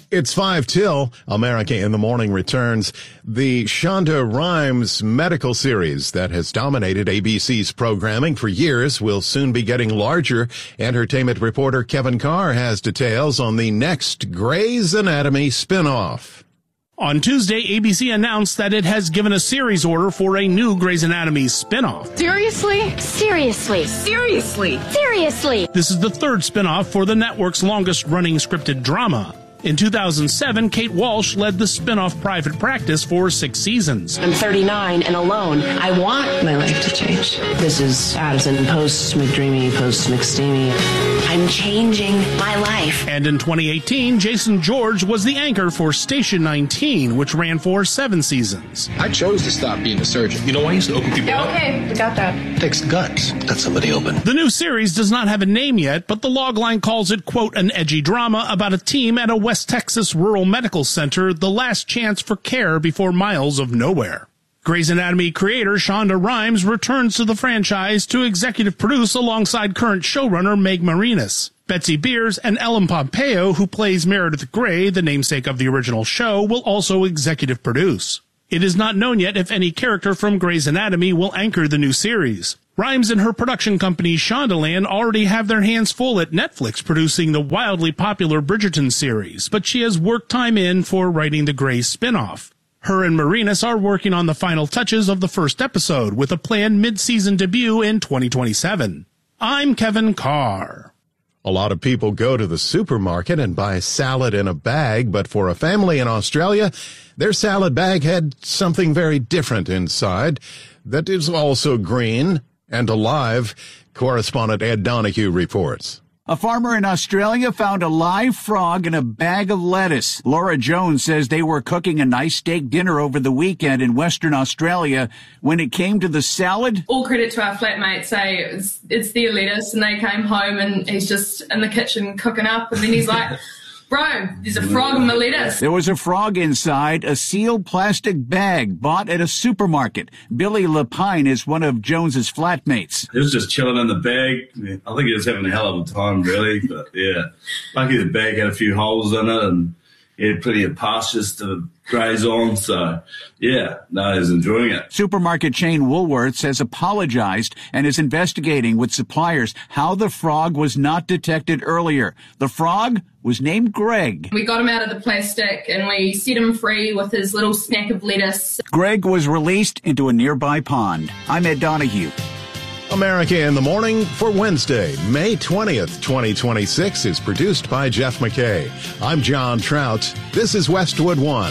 It's 5 till. America in the Morning returns. The Shonda Rhimes medical series that has dominated ABC's programming for years will soon be getting larger. Entertainment reporter Kevin Carr has details on the next Grey's Anatomy spinoff. On Tuesday, ABC announced that it has given a series order for a new Grey's Anatomy spinoff. Seriously? Seriously. Seriously. Seriously. This is the third spinoff for the network's longest-running scripted drama. In 2007, Kate Walsh led the spinoff Private Practice for 6 seasons. I'm 39 and alone. I want my life to change. This is Addison, post-McDreamy, post-McSteamy. I'm changing my life. And in 2018, Jason George was the anchor for Station 19, which ran for 7 seasons. I chose to stop being a surgeon. You know, I used to open people up. Okay, we got that. It takes guts to cut somebody open. The new series does not have a name yet, but the logline calls it, quote, an edgy drama about a team at a West Texas rural medical center, the last chance for care before miles of nowhere. Grey's Anatomy creator Shonda Rhimes returns to the franchise to executive produce alongside current showrunner Meg Marinas. Betsy Beers and Ellen Pompeo, who plays Meredith Grey, the namesake of the original show, will also executive produce. It is not known yet if any character from Grey's Anatomy will anchor the new series. Rhimes and her production company Shondaland already have their hands full at Netflix producing the wildly popular Bridgerton series, but she has worked time in for writing the Grey spinoff. Her and Marinas are working on the final touches of the first episode with a planned mid-season debut in 2027. I'm Kevin Carr. A lot of people go to the supermarket and buy salad in a bag, but for a family in Australia, their salad bag had something very different inside that is also green and alive. Correspondent Ed Donahue reports. A farmer in Australia found a live frog in a bag of lettuce. Laura Jones says they were cooking a nice steak dinner over the weekend in Western Australia. When it came to the salad, all credit to our flatmate, say it's their lettuce, and they came home and he's just in the kitchen cooking up, and then he's like, bro, there's a frog in my lettuce. There was a frog inside a sealed plastic bag bought at a supermarket. Billy Lapine is one of Jones's flatmates. He was just chilling in the bag. I think he was having a hell of a time, really. But, yeah, lucky the bag had a few holes in it, and he had plenty of pastures to graze on. So, yeah, no, he was enjoying it. Supermarket chain Woolworths has apologized and is investigating with suppliers how the frog was not detected earlier. The frog was named Greg. We got him out of the plastic and we set him free with his little snack of lettuce. Greg was released into a nearby pond. I'm Ed Donahue. America in the Morning for Wednesday, May 20th, 2026 is produced by Jeff McKay. I'm John Trout. This is Westwood One.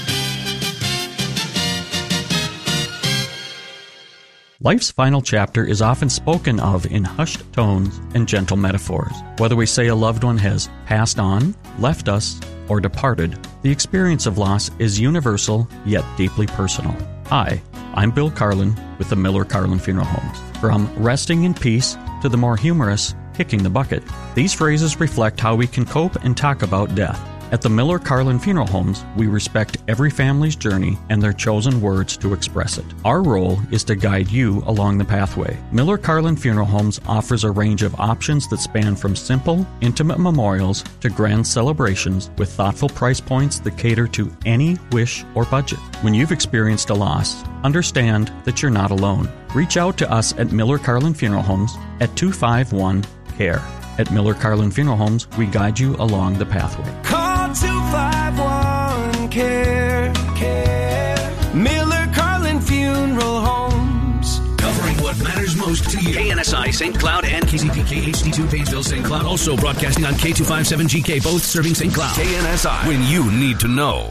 Life's final chapter is often spoken of in hushed tones and gentle metaphors. Whether we say a loved one has passed on, left us, or departed, the experience of loss is universal yet deeply personal. Hi, I'm Bill Carlin with the Miller Carlin Funeral Homes. From resting in peace to the more humorous kicking the bucket, these phrases reflect how we can cope and talk about death. At the Miller Carlin Funeral Homes, we respect every family's journey and their chosen words to express it. Our role is to guide you along the pathway. Miller Carlin Funeral Homes offers a range of options that span from simple, intimate memorials to grand celebrations with thoughtful price points that cater to any wish or budget. When you've experienced a loss, understand that you're not alone. Reach out to us at Miller Carlin Funeral Homes at 251-CARE. At Miller Carlin Funeral Homes, we guide you along the pathway. Call 251-CARE. Miller Carlin Funeral Homes. Covering what matters most to you. KNSI St. Cloud and KCPK HD2 Painesville St. Cloud. Also broadcasting on K257GK, both serving St. Cloud. KNSI, when you need to know.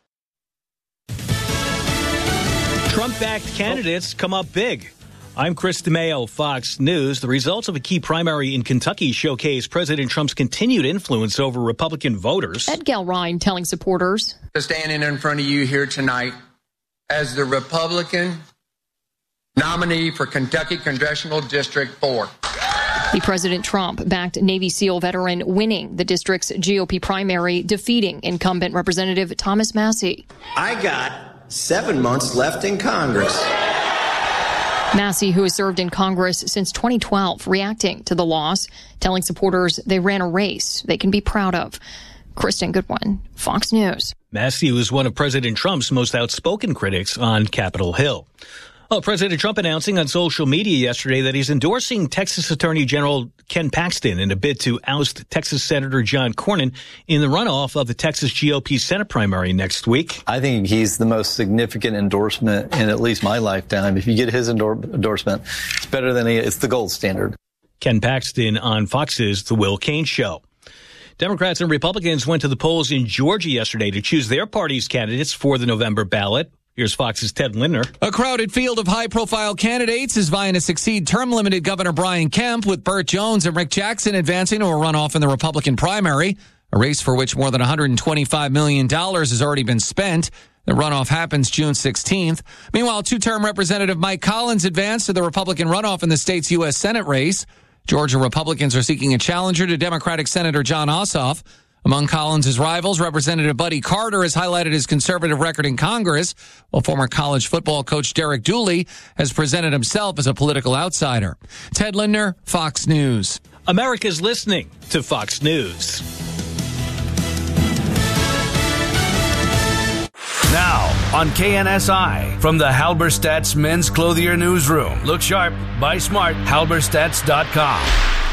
Trump-backed candidates come up big. I'm Chris DeMayo, Fox News. The results of a key primary in Kentucky showcase President Trump's continued influence over Republican voters. Ed Gelrine telling supporters, standing in front of you here tonight as the Republican nominee for Kentucky Congressional District 4. The President Trump-backed Navy SEAL veteran winning the district's GOP primary, defeating incumbent Representative Thomas Massie. I got 7 months left in Congress. Massie, who has served in Congress since 2012, reacting to the loss, telling supporters they ran a race they can be proud of. Kristen Goodwin, Fox News. Massey was one of President Trump's most outspoken critics on Capitol Hill. Well, President Trump announcing on social media yesterday that he's endorsing Texas Attorney General Ken Paxton in a bid to oust Texas Senator John Cornyn in the runoff of the Texas GOP Senate primary next week. I think he's the most significant endorsement in at least my lifetime. If you get his endorsement, it's better than it's the gold standard. Ken Paxton on Fox's The Will Cain Show. Democrats and Republicans went to the polls in Georgia yesterday to choose their party's candidates for the November ballot. Here's Fox's Ted Lindner. A crowded field of high-profile candidates is vying to succeed term-limited Governor Brian Kemp, with Burt Jones and Rick Jackson advancing to a runoff in the Republican primary, a race for which more than $125 million has already been spent. The runoff happens June 16th. Meanwhile, two-term Representative Mike Collins advanced to the Republican runoff in the state's U.S. Senate race. Georgia Republicans are seeking a challenger to Democratic Senator Jon Ossoff. Among Collins' rivals, Representative Buddy Carter has highlighted his conservative record in Congress, while former college football coach Derek Dooley has presented himself as a political outsider. Ted Lindner, Fox News. America's listening to Fox News. Now on KNSI, from the Halberstadt's Men's Clothier Newsroom. Look sharp, buy smart, halberstadts.com.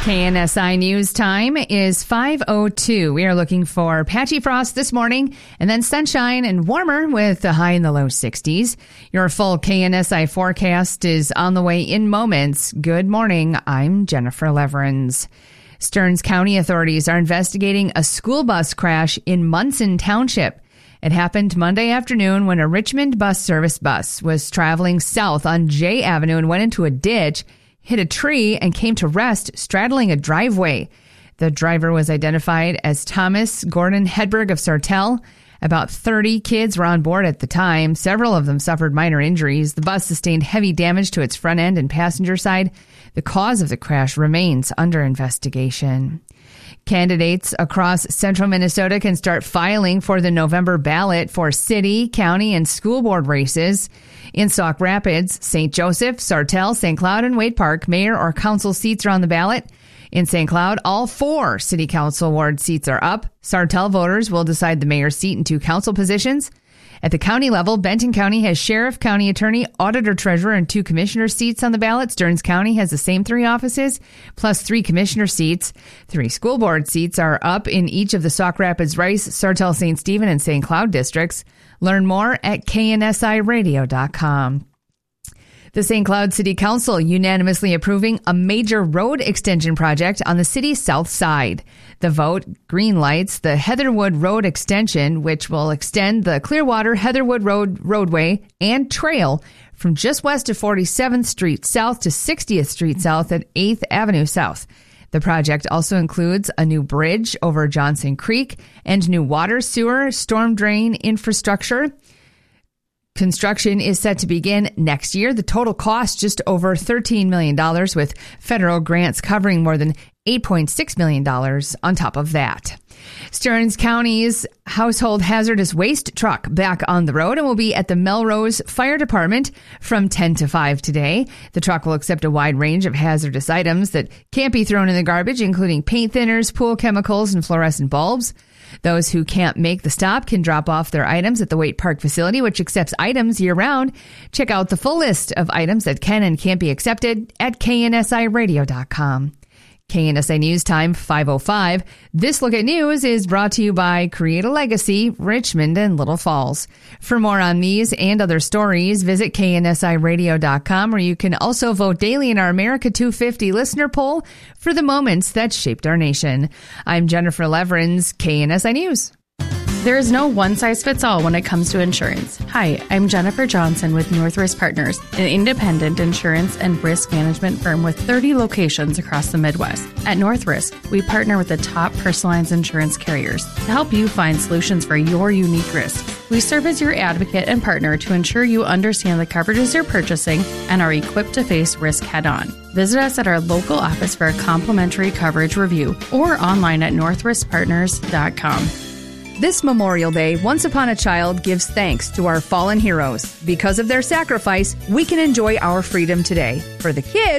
KNSI News time is 5:02. We are looking for patchy frost this morning and then sunshine and warmer with a high in the low 60s. Your full KNSI forecast is on the way in moments. Good morning. I'm Jennifer Leverins. Stearns County authorities are investigating a school bus crash in Munson Township. It happened Monday afternoon when a Richmond bus service bus was traveling south on J Avenue and went into a ditch, hit a tree, and came to rest straddling a driveway. The driver was identified as Thomas Gordon Hedberg of Sartell. About 30 kids were on board at the time. Several of them suffered minor injuries. The bus sustained heavy damage to its front end and passenger side. The cause of the crash remains under investigation. Candidates across central Minnesota can start filing for the November ballot for city, county, and school board races. In Sauk Rapids, St. Joseph, Sartell, St. Cloud, and Wade Park, mayor or council seats are on the ballot. In St. Cloud, all 4 city council ward seats are up. Sartell voters will decide the mayor's seat and 2 council positions. At the county level, Benton County has sheriff, county attorney, auditor, treasurer, and 2 commissioner seats on the ballot. Stearns County has the same 3 offices, plus 3 commissioner seats. 3 school board seats are up in each of the Sauk Rapids, Rice, Sartell, St. Stephen, and St. Cloud districts. Learn more at KNSIRadio.com. The St. Cloud City Council unanimously approving a major road extension project on the city's south side. The vote greenlights the Heatherwood Road extension, which will extend the Clearwater Heatherwood Road roadway and trail from just west of 47th Street South to 60th Street South at 8th Avenue South. The project also includes a new bridge over Johnson Creek and new water, sewer, storm drain infrastructure. Construction is set to begin next year. The total cost just over $13 million, with federal grants covering more than $8.6 million on top of that. Stearns County's household hazardous waste truck back on the road and will be at the Melrose Fire Department from 10 to 5 today. The truck will accept a wide range of hazardous items that can't be thrown in the garbage, including paint thinners, pool chemicals, and fluorescent bulbs. Those who can't make the stop can drop off their items at the Wade Park facility, which accepts items year-round. Check out the full list of items that can and can't be accepted at KNSIRadio.com. KNSA News Time 5:05. This Look at News is brought to you by Create a Legacy, Richmond and Little Falls. For more on these and other stories, visit KNSIRadio.com, where you can also vote daily in our America 250 listener poll for the moments that shaped our nation. I'm Jennifer Leverins, KNSI News. There is no one-size-fits-all when it comes to insurance. Hi, I'm Jennifer Johnson with Northrisk Partners, an independent insurance and risk management firm with 30 locations across the Midwest. At Northrisk, we partner with the top personal lines insurance carriers to help you find solutions for your unique risks. We serve as your advocate and partner to ensure you understand the coverages you're purchasing and are equipped to face risk head-on. Visit us at our local office for a complimentary coverage review or online at northriskpartners.com. This Memorial Day, Once Upon a Child gives thanks to our fallen heroes. Because of their sacrifice, we can enjoy our freedom today. For the kids,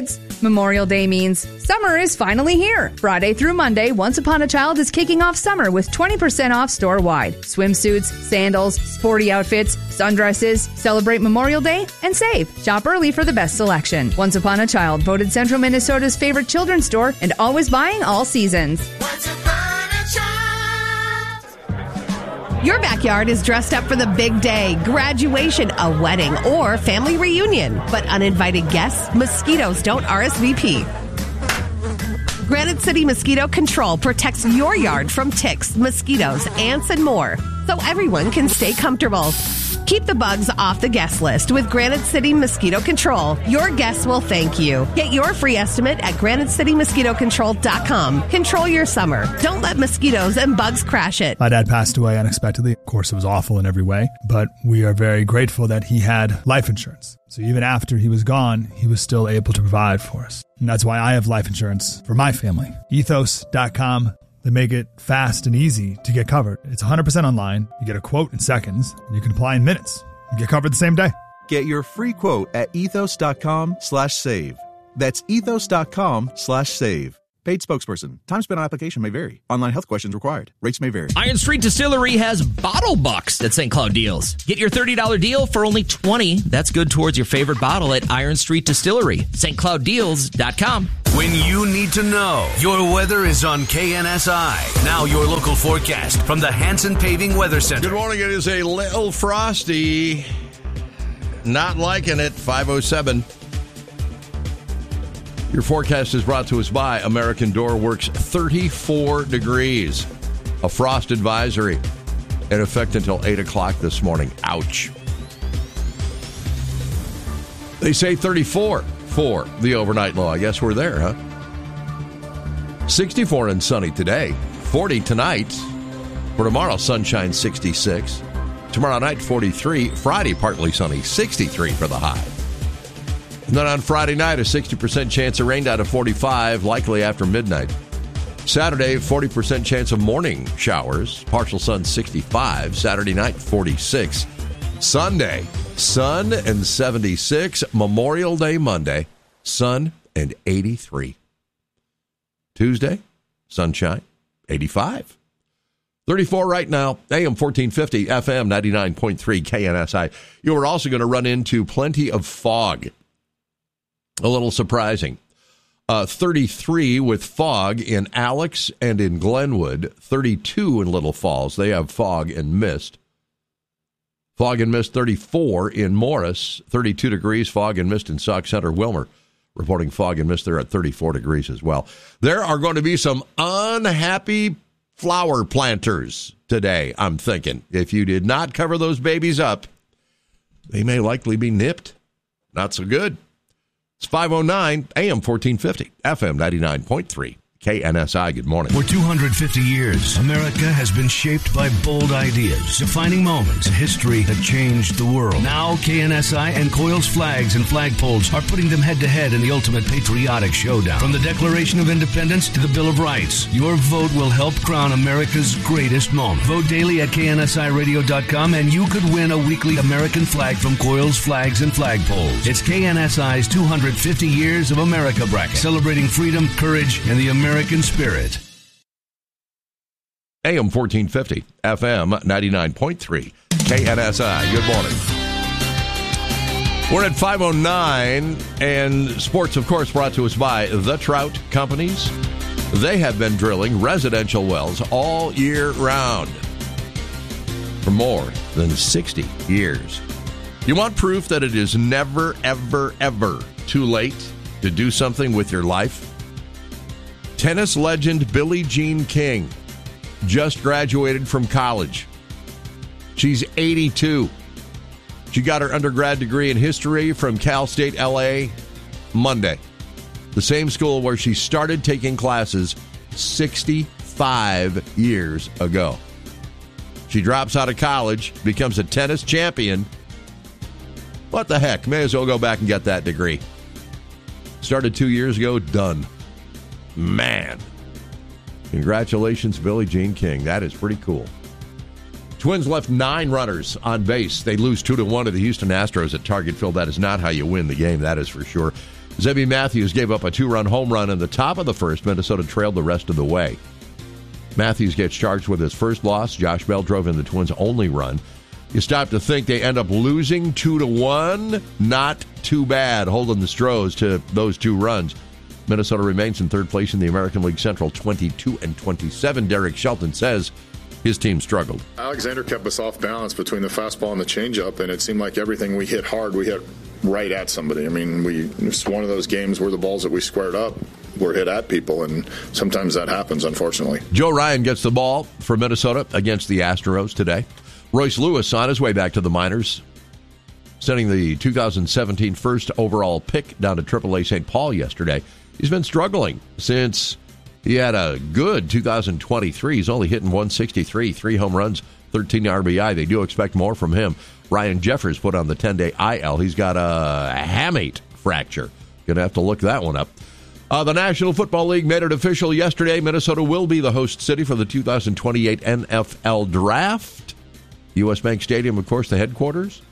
Memorial Day means summer is finally here. Friday through Monday, Once Upon a Child is kicking off summer with 20% off store-wide. Swimsuits, sandals, sporty outfits, sundresses. Celebrate Memorial Day and save. Shop early for the best selection. Once Upon a Child, voted Central Minnesota's favorite children's store and always buying all seasons. Once upon a child. Your backyard is dressed up for the big day, graduation, a wedding, or family reunion. But uninvited guests, mosquitoes don't RSVP. Granite City Mosquito Control protects your yard from ticks, mosquitoes, ants, and more, so everyone can stay comfortable. Keep the bugs off the guest list with Granite City Mosquito Control. Your guests will thank you. Get your free estimate at GraniteCityMosquitoControl.com. Control your summer. Don't let mosquitoes and bugs crash it. My dad passed away unexpectedly. Of course, it was awful in every way, but we are very grateful that he had life insurance. So even after he was gone, he was still able to provide for us. And that's why I have life insurance for my family. Ethos.com. They make it fast and easy to get covered. It's 100% online. You get a quote in seconds, and you can apply in minutes. You get covered the same day. Get your free quote at ethos.com/save. That's ethos.com/save. Paid spokesperson. Time spent on application may vary. Online health questions required. Rates may vary. Iron Street Distillery has Bottle Bucks at St. Cloud Deals. Get your $30 deal for only $20. That's good towards your favorite bottle at Iron Street Distillery. StCloudDeals.com. When you need to know, your weather is on KNSI. Now your local forecast from the Hanson Paving Weather Center. Good morning. It is a little frosty. Not liking it. 5:07. Your forecast is brought to us by American Door Works. 34 degrees. A frost advisory in effect until 8 o'clock this morning. Ouch. They say 34 for the overnight low. I guess we're there, huh? 64 and sunny today. 40 tonight. For tomorrow, sunshine 66. Tomorrow night, 43. Friday, partly sunny, 63 for the high. And then on Friday night, a 60% chance of rain down to 45, likely after midnight. Saturday, 40% chance of morning showers. Partial sun, 65. Saturday night, 46. Sunday, sun and 76. Memorial Day Monday, sun and 83. Tuesday, sunshine, 85. 34 right now, AM 1450, FM 99.3 KNSI. You are also going to run into plenty of fog. A little surprising. 33 with fog in Alex and in Glenwood. 32 in Little Falls. They have fog and mist. Fog and mist 34 in Morris. 32 degrees, fog and mist in Sauk Center. Wilmer reporting fog and mist there at 34 degrees as well. There are going to be some unhappy flower planters today, I'm thinking. If you did not cover those babies up, they may likely be nipped. Not so good. It's 5:09, AM 1450, FM 99.3, KNSI. Good morning. For 250 years, America has been shaped by bold ideas, defining moments in history that changed the world. Now, KNSI and Coils Flags and Flagpoles are putting them head-to-head in the ultimate patriotic showdown. From the Declaration of Independence to the Bill of Rights, your vote will help crown America's greatest moment. Vote daily at KNSIRadio.com and you could win a weekly American flag from Coils Flags and Flagpoles. It's KNSI's 250 Years of America bracket, celebrating freedom, courage, and the American spirit. AM 1450, FM 99.3, KNSI. Good morning. We're at 5:09, and sports, of course, brought to us by the Trout Companies. They have been drilling residential wells all year round for more than 60 years. You want proof that it is never, ever, ever too late to do something with your life? Tennis legend Billie Jean King just graduated from college. She's 82. She got her undergrad degree in history from Cal State LA Monday, the same school where she started taking classes 65 years ago. She drops out of college, becomes a tennis champion. What the heck? May as well go back and get that degree. Started 2 years ago, done. Man. Congratulations, Billie Jean King. That is pretty cool. Twins left 9 runners on base. They lose 2-1 to the Houston Astros at Target Field. That is not how you win the game, that is for sure. Zebby Matthews gave up a 2-run home run in the top of the first. Minnesota trailed the rest of the way. Matthews gets charged with his first loss. Josh Bell drove in the Twins' only run. You stop to think they end up losing 2-1. Not too bad, holding the Stros to those 2 runs. Minnesota remains in third place in the American League Central, 22-27. Derek Shelton says his team struggled. Alexander kept us off balance between the fastball and the changeup, and it seemed like everything we hit hard, we hit right at somebody. I mean, it's one of those games where the balls that we squared up were hit at people, and sometimes that happens, unfortunately. Joe Ryan gets the ball for Minnesota against the Astros today. Royce Lewis on his way back to the minors, sending the 2017 first overall pick down to AAA St. Paul yesterday. He's been struggling since he had a good 2023. He's only hitting 163, 3 home runs, 13 RBI. They do expect more from him. Ryan Jeffers put on the 10-day IL. He's got a hamate fracture. Going to have to look that one up. The National Football League made it official yesterday. Minnesota will be the host city for the 2028 NFL Draft. U.S. Bank Stadium, of course, the headquarters.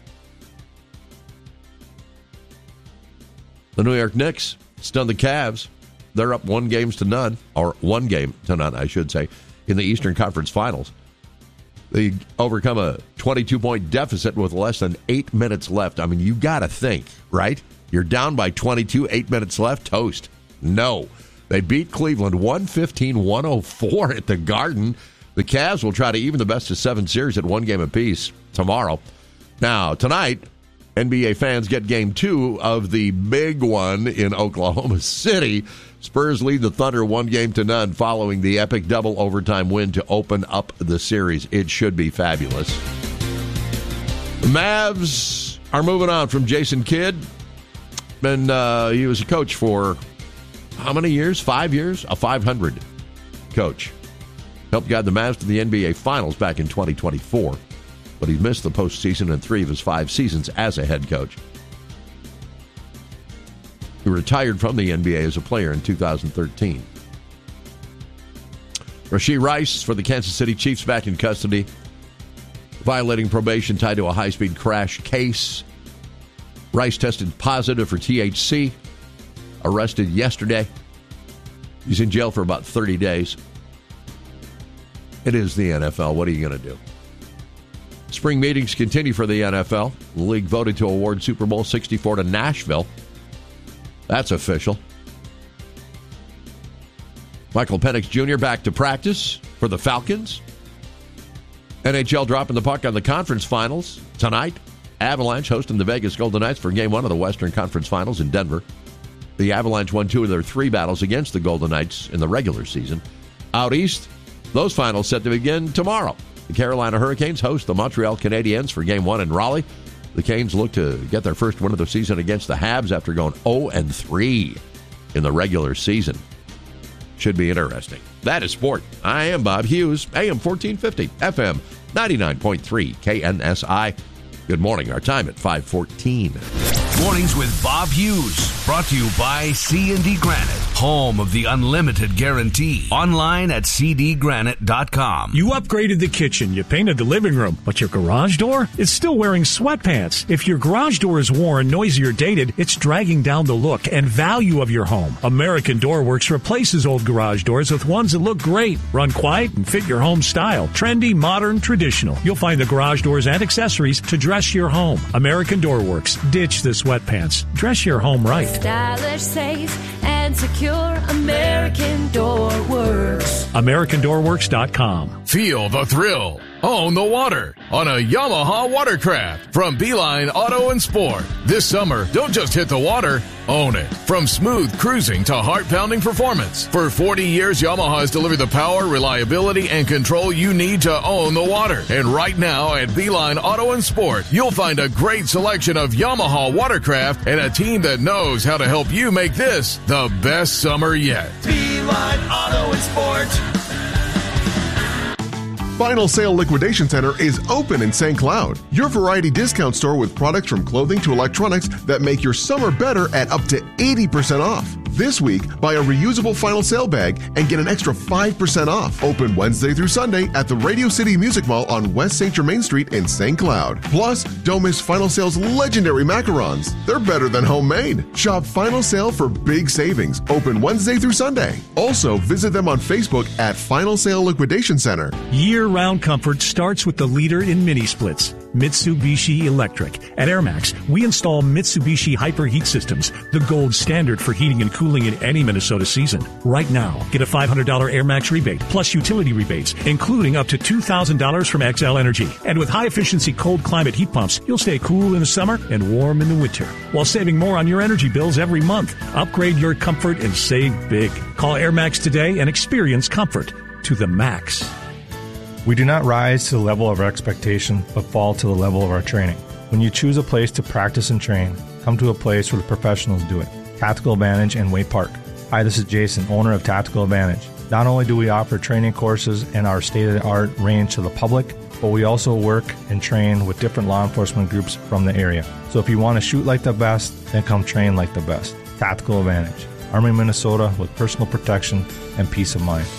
The New York Knicks stunned the Cavs. They're up 1 game to none, I should say, in the Eastern Conference Finals. They overcome a 22-point deficit with less than 8 minutes left. I mean, you got to think, right? You're down by 22, 8 minutes left, toast. No. They beat Cleveland 115-104 at the Garden. The Cavs will try to even the best-of-7 series at 1 game apiece tomorrow. Now, tonight, NBA fans get Game 2 of the big one in Oklahoma City. Spurs lead the Thunder 1 game to none following the epic double overtime win to open up the series. It should be fabulous. The Mavs are moving on from Jason Kidd. And he was a coach for how many years? 5 years? A 500 coach. Helped guide the Mavs to the NBA Finals back in 2024. But he missed the postseason in 3 of his 5 seasons as a head coach. He retired from the NBA as a player in 2013. Rashee Rice for the Kansas City Chiefs back in custody, violating probation tied to a high-speed crash case. Rice tested positive for THC, arrested yesterday. He's in jail for about 30 days. It is the NFL. What are you going to do? Spring meetings continue for the NFL. The league voted to award Super Bowl 64 to Nashville. That's official. Michael Penix Jr. back to practice for the Falcons. NHL dropping the puck on the conference finals tonight. Avalanche hosting the Vegas Golden Knights for Game 1 of the Western Conference Finals in Denver. The Avalanche won 2 of their 3 battles against the Golden Knights in the regular season. Out east, those finals set to begin tomorrow. The Carolina Hurricanes host the Montreal Canadiens for Game 1 in Raleigh. The Canes look to get their first win of the season against the Habs after going 0-3 in the regular season. Should be interesting. That is sport. I am Bob Hughes, AM 1450, FM 99.3, KNSI. Good morning. Our time at 5:14. Mornings with Bob Hughes. Brought to you by C&D Granite, home of the unlimited guarantee. Online at cdgranite.com. You upgraded the kitchen, you painted the living room, but your garage door is still wearing sweatpants. If your garage door is worn, noisy, or dated, it's dragging down the look and value of your home. American Door Works replaces old garage doors with ones that look great, run quiet, and fit your home style. Trendy, modern, traditional. You'll find the garage doors and accessories to dress your home. American Door Works. Ditch the sweatpants. Dress your home right. Stylish, safe, and secure. American Door Works. AmericanDoorWorks.com. Feel the thrill. Own the water on a Yamaha watercraft from Beeline Auto and Sport. This summer, don't just hit the water, own it. From smooth cruising to heart-pounding performance. For 40 years, Yamaha has delivered the power, reliability, and control you need to own the water. And right now at Beeline Auto and Sport, you'll find a great selection of Yamaha watercraft and a team that knows how to help you make this the best summer yet. Beeline Auto and Sport. Final Sale Liquidation Center is open in St. Cloud, your variety discount store with products from clothing to electronics that make your summer better at up to 80% off. This week, buy a reusable Final Sale bag and get an extra 5% off. Open Wednesday through Sunday at the Radio City Music Mall on West St. Germain Street in St. Cloud. Plus, don't miss Final Sale's legendary macarons. They're better than homemade. Shop Final Sale for big savings. Open Wednesday through Sunday. Also, visit them on Facebook at Final Sale Liquidation Center. Year-round comfort starts with the leader in mini splits, Mitsubishi Electric. At AirMax, we install Mitsubishi Hyper Heat Systems, the gold standard for heating and cooling in any Minnesota season. Right now, get a $500 AirMax rebate plus utility rebates, including up to $2,000 from XL Energy. And with high-efficiency cold climate heat pumps, you'll stay cool in the summer and warm in the winter, while saving more on your energy bills every month. Upgrade your comfort and save big. Call AirMax today and experience comfort to the max. We do not rise to the level of our expectation, but fall to the level of our training. When you choose a place to practice and train, come to a place where the professionals do it. Tactical Advantage in Way Park. Hi, this is Jason, owner of Tactical Advantage. Not only do we offer training courses and our state-of-the-art range to the public, but we also work and train with different law enforcement groups from the area. So if you want to shoot like the best, then come train like the best. Tactical Advantage. Army, Minnesota, with personal protection and peace of mind.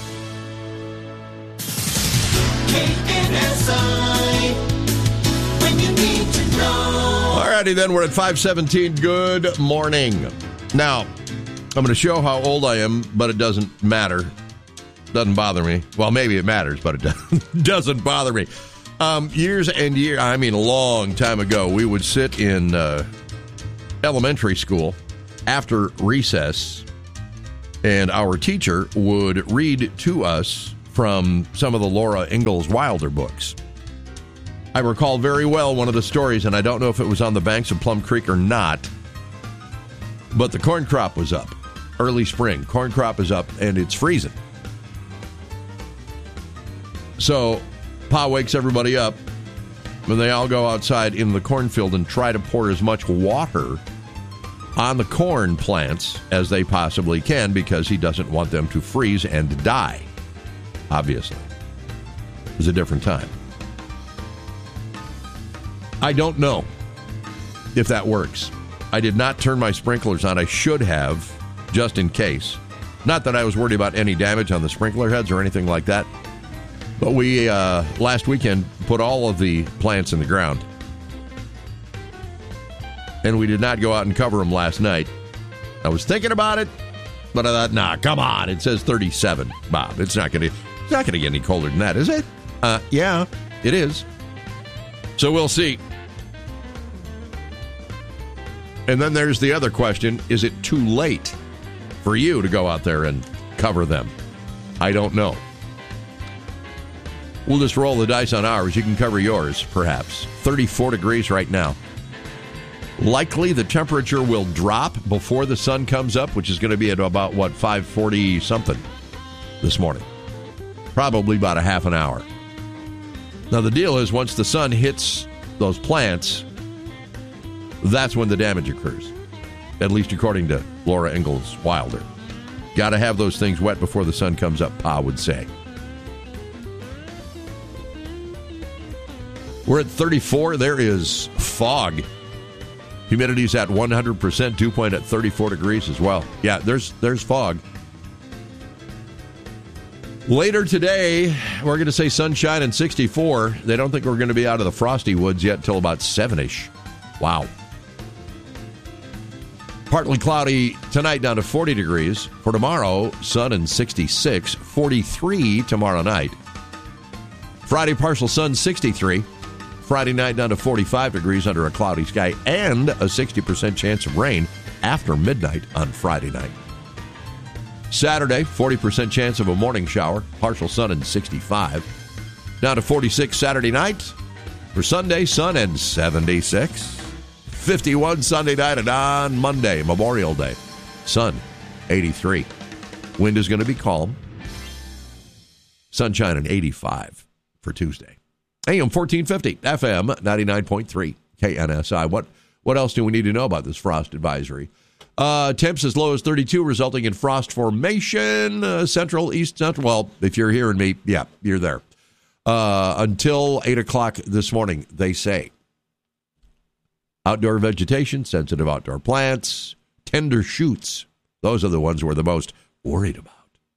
When you need to know. All righty, then we're at 5:17. Good morning. Now, I'm going to show how old I am, but it doesn't matter. Doesn't bother me. Well, maybe it matters, but it doesn't bother me. Years and years, I mean a long time ago, we would sit in elementary school after recess, and our teacher would read to us from some of the Laura Ingalls Wilder books. I recall very well one of the stories, and I don't know if it was on the banks of Plum Creek or not, but the corn crop was up. Early spring, corn crop is up, and it's freezing. So, Pa wakes everybody up, and they all go outside in the cornfield and try to pour as much water on the corn plants as they possibly can, because he doesn't want them to freeze and die. Obviously. It was a different time. I don't know if that works. I did not turn my sprinklers on. I should have, just in case. Not that I was worried about any damage on the sprinkler heads or anything like that. But we, last weekend, put all of the plants in the ground. And we did not go out and cover them last night. I was thinking about it, but I thought, nah, come on. It says 37, Bob. It's not going to get any colder than that, is it? Yeah, it is. So we'll see. And then there's the other question. Is it too late for you to go out there and cover them? I don't know. We'll just roll the dice on ours. You can cover yours, perhaps. 34 degrees right now. Likely the temperature will drop before the sun comes up, which is going to be at about, 5:40 something this morning. Probably about a half an hour. Now, the deal is once the sun hits those plants, that's when the damage occurs, at least according to Laura Ingalls Wilder. Got to have those things wet before the sun comes up, Pa would say. We're at 34. There is fog. Humidity's at 100%. Dew point at 34 degrees as well. Yeah, there's fog. Later today, we're going to say sunshine and 64. They don't think we're going to be out of the frosty woods yet until about 7-ish. Wow. Partly cloudy tonight, down to 40 degrees. For tomorrow, sun and 66. 43 tomorrow night. Friday, partial sun, 63. Friday night, down to 45 degrees under a cloudy sky, and a 60% chance of rain after midnight on Friday night. Saturday, 40% chance of a morning shower, partial sun and 65. Down to 46 Saturday night. For Sunday, sun and 76. 51 Sunday night, and on Monday, Memorial Day, sun, 83. Wind is going to be calm. Sunshine and 85 for Tuesday. AM 1450, FM 99.3, KNSI. What else do we need to know about this frost advisory? Temps as low as 32, resulting in frost formation, central, east, central. Well, if you're hearing me, yeah, you're there. Until 8 o'clock this morning, they say. Outdoor vegetation, sensitive outdoor plants, tender shoots Those are the ones we're the most worried about.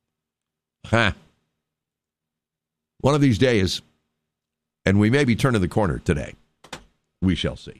One of these days, and we may be turning the corner today. We shall see.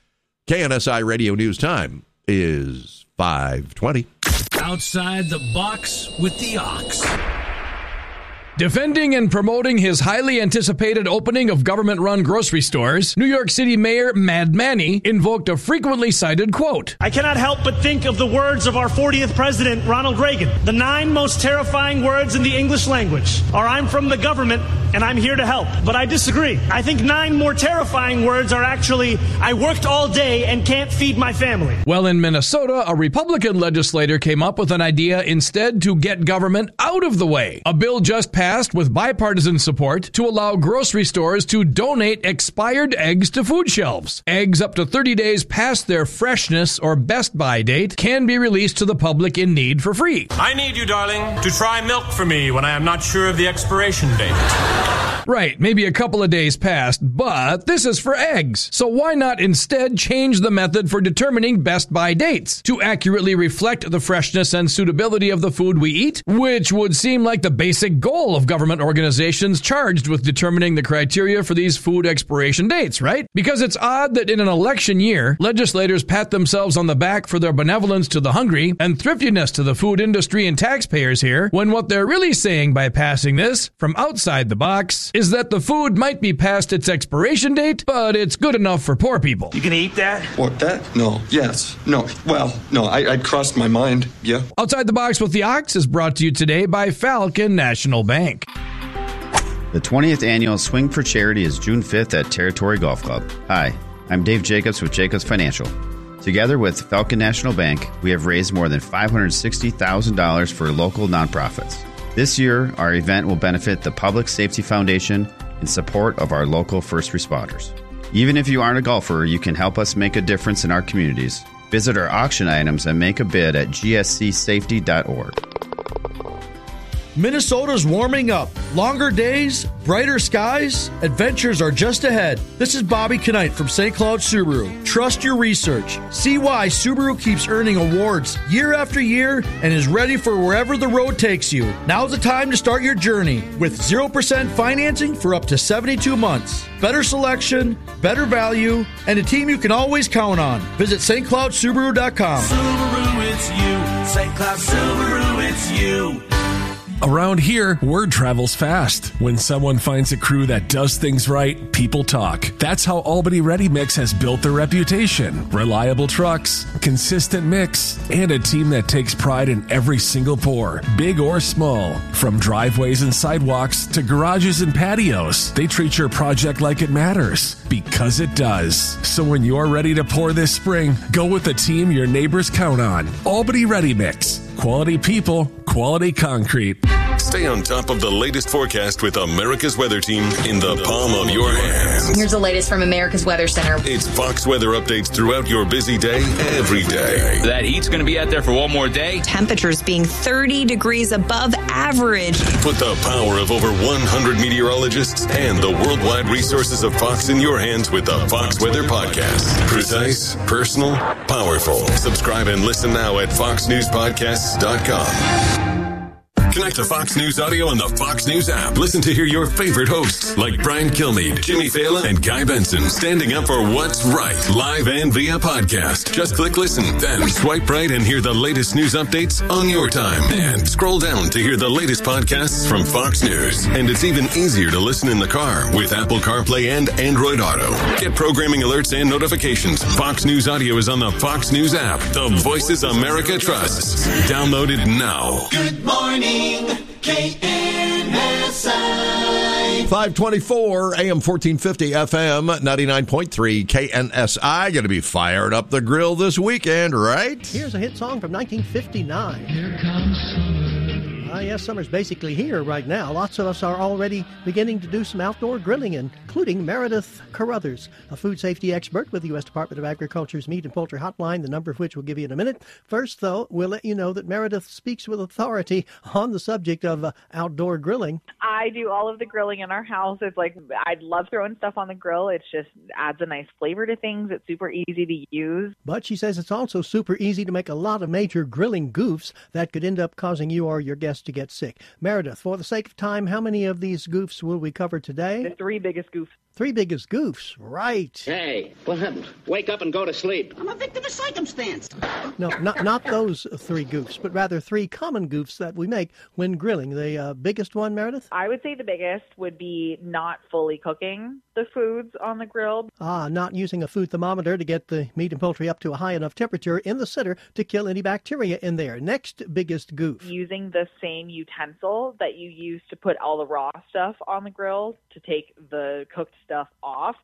KNSI Radio News Time is 5:20. Outside the box with the Ox. Defending and promoting his highly anticipated opening of government-run grocery stores, New York City Mayor Mad Manny invoked a frequently cited quote. I cannot help but think of the words of our 40th president, Ronald Reagan. The 9 most terrifying words in the English language are I'm from the government and I'm here to help. But I disagree. I think 9 more terrifying words are actually I worked all day and can't feed my family. Well, in Minnesota, a Republican legislator came up with an idea instead to get government out of the way. A bill just passed with bipartisan support to allow grocery stores to donate expired eggs to food shelves. Eggs up to 30 days past their freshness or best buy date can be released to the public in need for free. I need you, darling, to try milk for me when I am not sure of the expiration date. Right, maybe a couple of days past, but this is for eggs. So why not instead change the method for determining best buy dates to accurately reflect the freshness and suitability of the food we eat, which would seem like the basic goal of government organizations charged with determining the criteria for these food expiration dates, right? Because it's odd that in an election year, legislators pat themselves on the back for their benevolence to the hungry and thriftiness to the food industry and taxpayers here, when what they're really saying by passing this from outside the box is that the food might be past its expiration date, but it's good enough for poor people. You gonna eat that? What, that? No. Yes. No. Well, no, I'd crossed my mind. Yeah. Outside the Box with the Ox is brought to you today by Falcon National Bank. The 20th annual Swing for Charity is June 5th at Territory Golf Club. Hi, I'm Dave Jacobs with Jacobs Financial. Together with Falcon National Bank, we have raised more than $560,000 for local nonprofits. This year, our event will benefit the Public Safety Foundation in support of our local first responders. Even if you aren't a golfer, you can help us make a difference in our communities. Visit our auction items and make a bid at gscsafety.org. Minnesota's warming up. Longer days, brighter skies, adventures are just ahead. This is Bobby Knight from St. Cloud Subaru. Trust your research. See why Subaru keeps earning awards year after year and is ready for wherever the road takes you. Now's the time to start your journey with 0% financing for up to 72 months. Better selection, better value, and a team you can always count on. Visit stcloudsubaru.com. Subaru, it's you. St. Cloud Subaru, it's you. Around here, word travels fast. When someone finds a crew that does things right, people talk. That's how Albany Ready Mix has built their reputation. Reliable trucks, consistent mix, and a team that takes pride in every single pour, big or small. From driveways and sidewalks to garages and patios, they treat your project like it matters, because it does. So when you're ready to pour this spring, go with the team your neighbors count on. Albany Ready Mix. Quality people, quality concrete. Stay on top of the latest forecast with America's Weather Team in the palm of your hands. Here's the latest from America's Weather Center. It's Fox weather updates throughout your busy day, every day. That heat's going to be out there for one more day. Temperatures being 30 degrees above average. Put the power of over 100 meteorologists and the worldwide resources of Fox in your hands with the Fox Weather Podcast. Precise, personal, powerful. Subscribe and listen now at foxnewspodcasts.com. Connect to Fox News Audio on the Fox News app. Listen to hear your favorite hosts like Brian Kilmeade, Jimmy Fallon, and Guy Benson standing up for what's right, live and via podcast. Just click listen, then swipe right and hear the latest news updates on your time. And scroll down to hear the latest podcasts from Fox News. And it's even easier to listen in the car with Apple CarPlay and Android Auto. Get programming alerts and notifications. Fox News Audio is on the Fox News app. The voices America trusts. Download it now. Good morning. KNSI 524 AM 1450 FM 99.3 KNSI. Going to be firing up the grill this weekend, right? Here's a hit song from 1959. Here comes summer. Yes, summer's basically here right now. Lots of us are already beginning to do some outdoor grilling, including Meredith Carruthers, a food safety expert with the U.S. Department of Agriculture's Meat and Poultry Hotline, the number of which we'll give you in a minute. First, though, we'll let you know that Meredith speaks with authority on the subject of outdoor grilling. I do all of the grilling in our house. It's like, I love throwing stuff on the grill. It just adds a nice flavor to things. It's super easy to use. But she says it's also super easy to make a lot of major grilling goofs that could end up causing you or your guests to get sick. Meredith, for the sake of time, how many of these goofs will we cover today? The 3 biggest goofs. 3 biggest goofs, right. Hey, what happened? Wake up and go to sleep. I'm a victim of circumstance. No, not those 3 goofs, but rather 3 common goofs that we make when grilling. The biggest one, Meredith? I would say the biggest would be not fully cooking the foods on the grill. Not using a food thermometer to get the meat and poultry up to a high enough temperature in the center to kill any bacteria in there. Next biggest goof. Using the same utensil that you use to put all the raw stuff on the grill to take the cooked stuff off.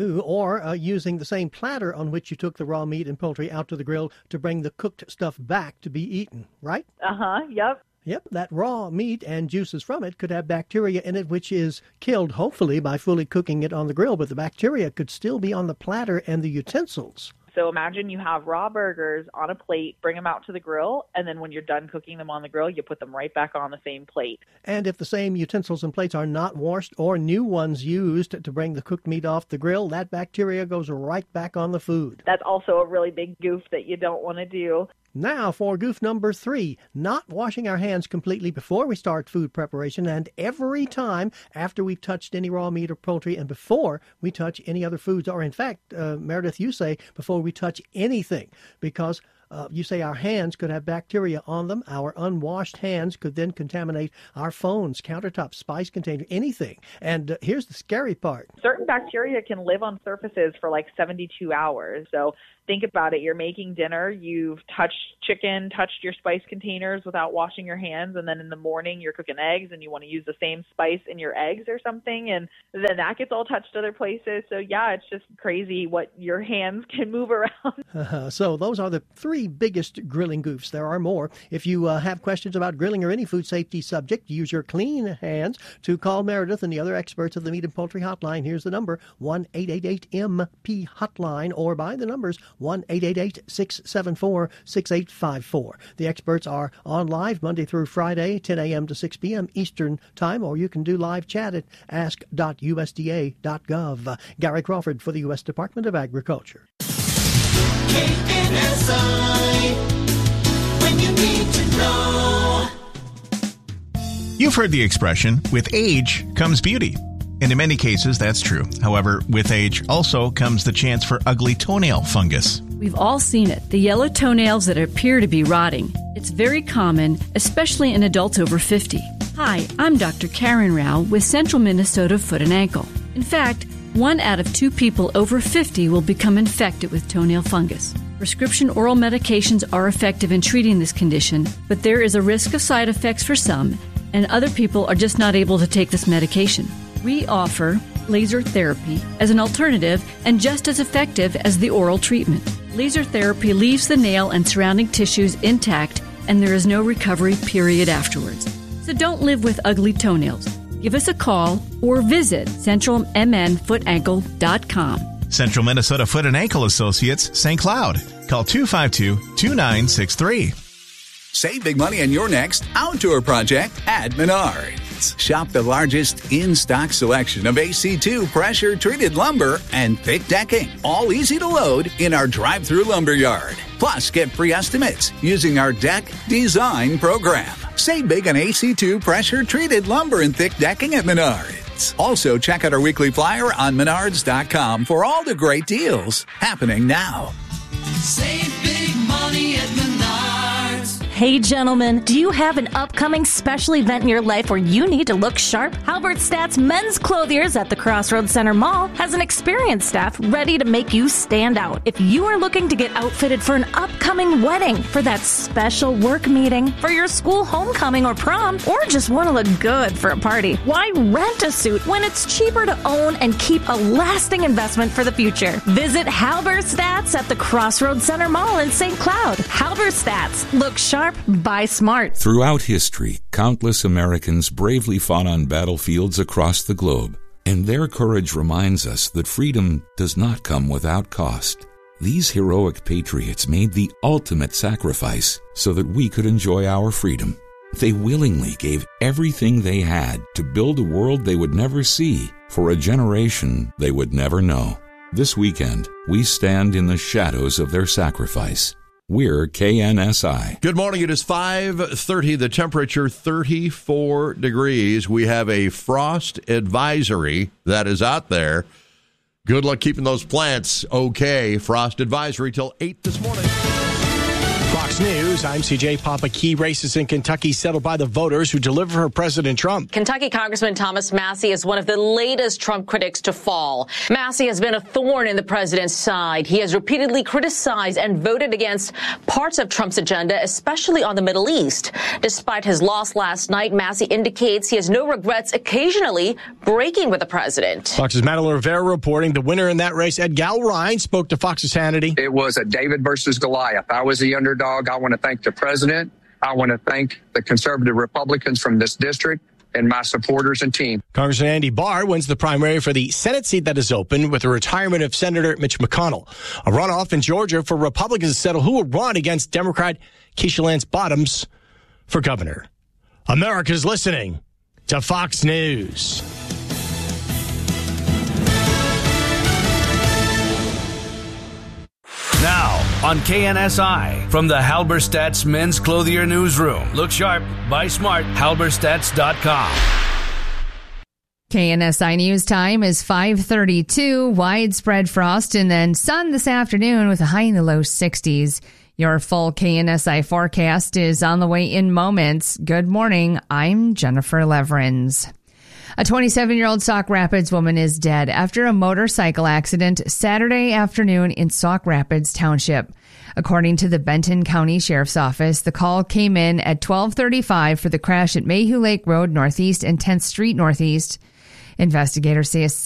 Or using the same platter on which you took the raw meat and poultry out to the grill to bring the cooked stuff back to be eaten, right? Yep. Yep, that raw meat and juices from it could have bacteria in it, which is killed, hopefully, by fully cooking it on the grill, but the bacteria could still be on the platter and the utensils. So imagine you have raw burgers on a plate, bring them out to the grill, and then when you're done cooking them on the grill, you put them right back on the same plate. And if the same utensils and plates are not washed or new ones used to bring the cooked meat off the grill, that bacteria goes right back on the food. That's also a really big goof that you don't want to do. Now for goof number 3, not washing our hands completely before we start food preparation and every time after we've touched any raw meat or poultry and before we touch any other foods, or in fact, Meredith, you say before we touch anything, because you say our hands could have bacteria on them. Our unwashed hands could then contaminate our phones, countertops, spice container, anything. And here's the scary part. Certain bacteria can live on surfaces for like 72 hours. So think about it. You're making dinner. You've touched chicken, touched your spice containers without washing your hands. And then in the morning, you're cooking eggs and you want to use the same spice in your eggs or something. And then that gets all touched other places. So yeah, it's just crazy what your hands can move around. So those are the 3 biggest grilling goofs. There are more. If you have questions about grilling or any food safety subject, use your clean hands to call Meredith and the other experts of the Meat and Poultry Hotline. Here's the number, 1-888-MP-HOTLINE, or by the numbers 1-888-674-6854. The experts are on live Monday through Friday, 10 a.m. to 6 p.m. Eastern Time, or you can do live chat at ask.usda.gov. Gary Crawford for the U.S. Department of Agriculture. KNSI, when you need to know. You've heard the expression, with age comes beauty. And in many cases, that's true. However, with age also comes the chance for ugly toenail fungus. We've all seen it, the yellow toenails that appear to be rotting. It's very common, especially in adults over 50. Hi, I'm Dr. Karen Rao with Central Minnesota Foot and Ankle. In fact, 1 out of 2 people over 50 will become infected with toenail fungus. Prescription oral medications are effective in treating this condition, but there is a risk of side effects for some, and other people are just not able to take this medication. We offer laser therapy as an alternative and just as effective as the oral treatment. Laser therapy leaves the nail and surrounding tissues intact, and there is no recovery period afterwards. So don't live with ugly toenails. Give us a call or visit centralmnfootankle.com. Central Minnesota Foot and Ankle Associates, St. Cloud. Call 252-2963. Save big money on your next outdoor project at Menards. Shop the largest in-stock selection of AC2 pressure-treated lumber and thick decking, all easy to load in our drive-through lumber yard. Plus, get free estimates using our deck design program. Save big on AC2 pressure-treated lumber and thick decking at Menards. Also, check out our weekly flyer on Menards.com for all the great deals happening now. Save big money at Menards. Hey gentlemen, do you have an upcoming special event in your life where you need to look sharp? Halberstadt's Men's Clothiers at the Crossroads Center Mall has an experienced staff ready to make you stand out. If you are looking to get outfitted for an upcoming wedding, for that special work meeting, for your school homecoming or prom, or just want to look good for a party, why rent a suit when it's cheaper to own and keep a lasting investment for the future? Visit Halberstadt's at the Crossroads Center Mall in St. Cloud. Halberstadt's. Look sharp, sharp, buy smart. Throughout history, countless Americans bravely fought on battlefields across the globe, and their courage reminds us that freedom does not come without cost. These heroic patriots made the ultimate sacrifice so that we could enjoy our freedom. They willingly gave everything they had to build a world they would never see for a generation they would never know. This weekend, we stand in the shadows of their sacrifice. We're KNSI. Good morning. It is 5:30. The temperature 34 degrees. We have a frost advisory that is out there. Good luck keeping those plants okay. Frost advisory till 8 this morning. Fox News, I'm CJ Papa. Key races in Kentucky settled by the voters who deliver for President Trump. Kentucky Congressman Thomas Massie is one of the latest Trump critics to fall. Massie has been a thorn in the president's side. He has repeatedly criticized and voted against parts of Trump's agenda, especially on the Middle East. Despite his loss last night, Massie indicates he has no regrets occasionally breaking with the president. Fox's Madeline Rivera reporting the winner in that race, Ed Galrine, spoke to Fox's Hannity. It was a David versus Goliath. I was the underdog. I want to thank the president. I want to thank the conservative Republicans from this district and my supporters and team. Congressman Andy Barr wins the primary for the Senate seat that is open with the retirement of Senator Mitch McConnell. A runoff in Georgia for Republicans to settle who will run against Democrat Keisha Lance Bottoms for governor. America's listening to Fox News. Now, on KNSI, from the Halberstadt's Men's Clothier Newsroom. Look sharp, buy smart, halberstadts.com. KNSI News time is 5:32. Widespread frost and then sun this afternoon with a high in the low 60s. Your full KNSI forecast is on the way in moments. Good morning. I'm Jennifer Leverins. A 27-year-old Sauk Rapids woman is dead after a motorcycle accident Saturday afternoon in Sauk Rapids Township. According to the Benton County Sheriff's Office, the call came in at 12:35 for the crash at Mayhew Lake Road Northeast and 10th Street Northeast. Investigators say a